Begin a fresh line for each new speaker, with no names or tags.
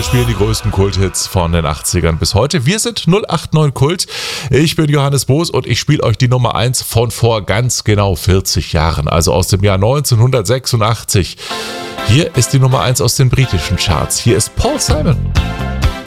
spielen die größten Kulthits von den 80ern bis heute. Wir sind 089 Kult. Ich bin Johannes Boos und ich spiele euch die Nummer 1 von vor ganz genau 40 Jahren, also aus dem Jahr 1986. Hier ist die Nummer 1 aus den britischen Charts. Hier ist Paul Simon.